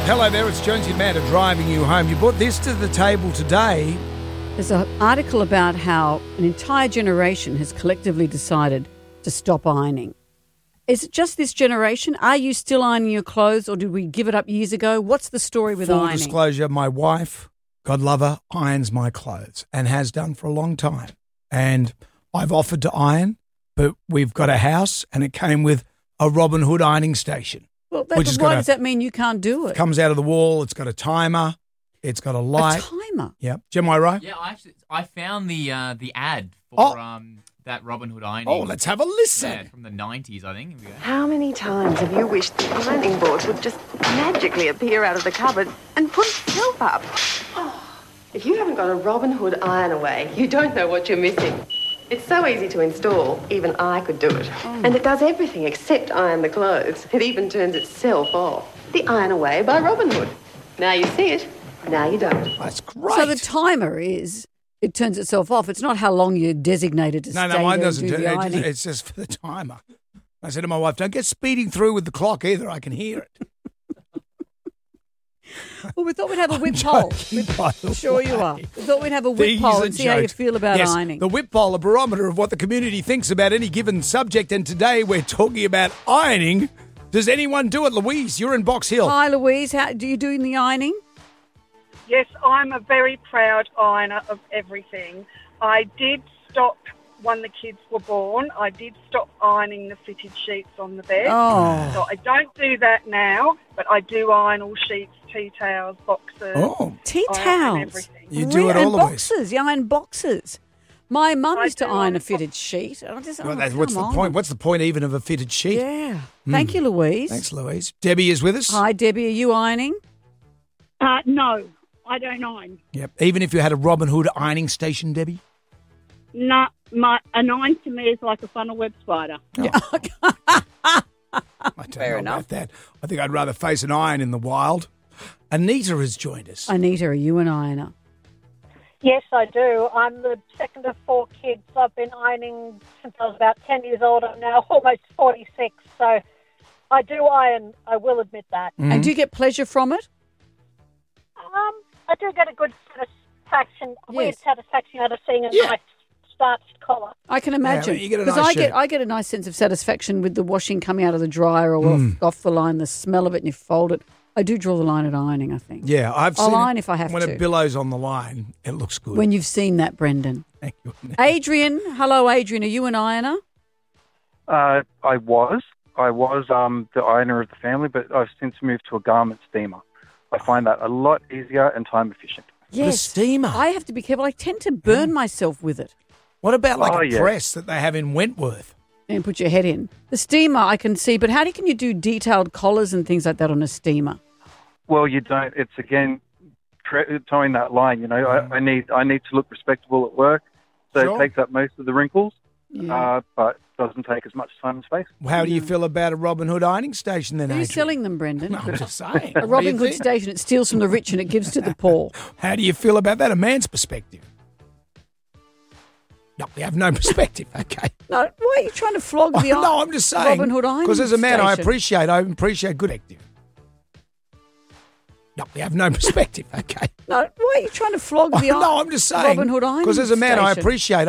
Hello there, it's Jonesy and Amanda driving you home. You brought this to the table today. There's an article about how an entire generation has collectively decided to stop ironing. Is it just this generation? Are you still ironing your clothes, or did we give it up years ago? What's the story with Full ironing? disclosure, my wife, God love her, irons my clothes and has done for a long time. And I've offered to iron, but we've got a house and it came with a Robin Hood ironing station. Well, why does that mean you can't do it? Comes out of the wall, it's got a timer, it's got a light. A timer? Yep. Am I right? Yeah, I found the ad for that Robin Hood ironing. Oh, let's have a listen. Yeah, from the 90s, I think. Here we go. How many times have you wished the ironing board would just magically appear out of the cupboard and put itself up? Oh, if you haven't got a Robin Hood iron away, you don't know what you're missing. It's so easy to install, even I could do it. And it does everything except iron the clothes. It even turns itself off. The Iron Away by Robin Hood. Now you see it, now you don't. That's great. So the timer is, it turns itself off. It's not how long you're designated to stay No, mine there doesn't. and do the ironing. It's just for the timer. I said to my wife, don't get speeding through with the clock either. I can hear it. Well, we thought we'd have a whip poll. Sure you are. We thought we'd have a whip poll and see how you feel about ironing. The whip poll, a barometer of what the community thinks about any given subject. And today we're talking about ironing. Does anyone do it? Louise, you're in Box Hill. Hi, Louise. How do you do the ironing? Yes, I'm a very proud ironer of everything. I did stop when the kids were born. I did stop ironing the fitted sheets on the bed. Oh. So I don't do that now, but I do iron all sheets, tea towels, boxes. Oh. Tea I iron towels. everything. You do it and all the way. boxes. You iron boxes. My mum I used to do iron iron a fitted sheet. I just, Well, what's the point? What's the point even of a fitted sheet? Yeah. Thank you, Louise. Thanks, Louise. Debbie is with us. Hi, Debbie. Are you ironing? No, I don't iron. Yep. Even if you had a Robin Hood ironing station, Debbie? No, an iron to me is like a funnel web spider. I don't Fair know enough. about that. I think I'd rather face an iron in the wild. Anita has joined us. Anita, are you an ironer? Yes, I do. I'm the second of four kids. I've been ironing since I was about 10 years old. I'm now almost 46, so I do iron. I will admit that. And do you get pleasure from it? I do get a good satisfaction, weird Yes. satisfaction out of seeing a nice starched collar. I can imagine. but you get a Because nice shirt. I get a nice sense of satisfaction with the washing coming out of the dryer or off the line, the smell of it, and you fold it. I do draw the line at ironing, I think. Yeah, I've I'll seen iron it. if I have when to. it billows on the line, it looks good. When you've seen that, Brendan. Thank you. Adrian, hello, Adrian. Are you an ironer? I was the ironer of the family, but I've since moved to a garment steamer. I find that a lot easier and time efficient. Yes. steamer. I have to be careful. I tend to burn myself with it What about like Oh, a yeah. press that they have in Wentworth? and put your head in. The steamer I can see, but how can you do detailed collars and things like that on a steamer? Well, you don't. It's again towing that line. You know, I need to look respectable at work, so Sure. it takes up most of the wrinkles, Yeah. but doesn't take as much time and space. How do you feel about a Robin Hood ironing station then, Are you Adrian? selling them, Brendan? No, I'm just saying. A What do Robin you Hood think? station, it steals from the rich and it gives to the poor. How do you feel about that, a man's perspective? No, we have no perspective, okay. No, why are you trying to flog the No, I'm just saying. Robin Hood ironing Because as a man, I station? appreciate good active. No, we have no perspective, okay. No, why are you trying to flog the No, I'm just saying. Robin Hood ironing Because as a man, I station? appreciate